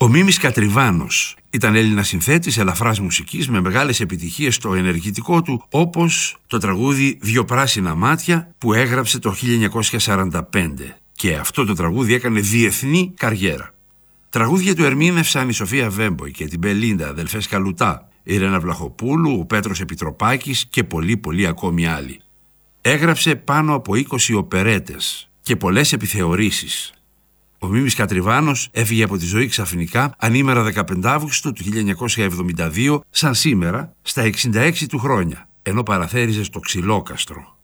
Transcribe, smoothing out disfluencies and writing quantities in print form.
Ο Μίμης Κατριβάνος ήταν Έλληνας συνθέτης ελαφράς μουσικής με μεγάλες επιτυχίες στο ενεργητικό του, όπως το τραγούδι «Δυο πράσινα μάτια» που έγραψε το 1945, και αυτό το τραγούδι έκανε διεθνή καριέρα. Τραγούδια του ερμήνευσαν η Σοφία Βέμποη και την Μπελίντα, αδελφές Καλουτά, η Ρένα Βλαχοπούλου, ο Πέτρος Επιτροπάκης και πολλοί ακόμη άλλοι. Έγραψε πάνω από 20 οπερέτες και πολλές επιθεωρήσεις. Ο Μίμης Κατριβάνος έφυγε από τη ζωή ξαφνικά ανήμερα 15 Αύγουστου του 1972, σαν σήμερα, στα 66 του χρόνια, ενώ παραθέριζε στο Ξυλόκαστρο.